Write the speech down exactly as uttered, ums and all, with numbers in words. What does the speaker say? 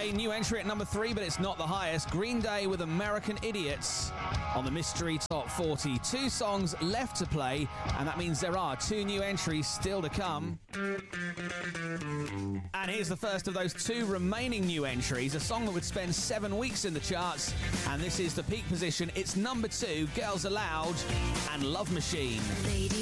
Okay, new entry at number three, but it's not the highest. Green Day with American Idiots on the Mystery Top forty. Two songs left to play, and that means there are two new entries still to come. And here's the first of those two remaining new entries, a song that would spend seven weeks in the charts, and this is the peak position. It's number two, Girls Aloud and Love Machine. Lady